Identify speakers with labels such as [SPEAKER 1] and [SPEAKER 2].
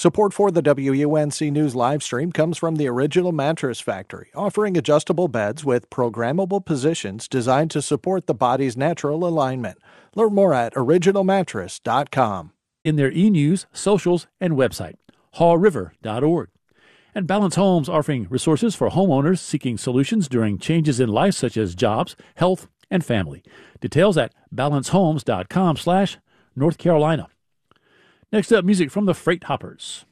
[SPEAKER 1] Support for the WUNC News live stream comes from the Original Mattress Factory, offering adjustable beds with programmable positions designed to support the body's natural alignment. Learn more at originalmattress.com.
[SPEAKER 2] In their e-news, socials, and website, hawriver.org. And Balance Homes offering resources for homeowners seeking solutions during changes in life such as jobs, health, and family. Details at balancehomes.com/North Carolina. Next up, music from the Freight Hoppers.